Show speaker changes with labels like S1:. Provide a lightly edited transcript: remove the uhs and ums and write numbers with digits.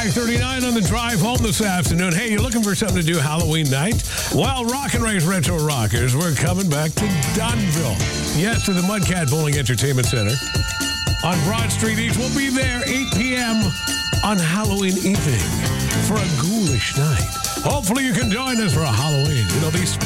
S1: 5:39 on the drive home this afternoon. Hey, you looking for something to do Halloween night? Well, Rock and Race Retro Rockers, we're coming back to Dunnville. Yes, to the Mudcat Bowling Entertainment Center on Broad Street East. We'll be there 8 p.m. on Halloween evening for a ghoulish night. Hopefully you can join us for a Halloween. These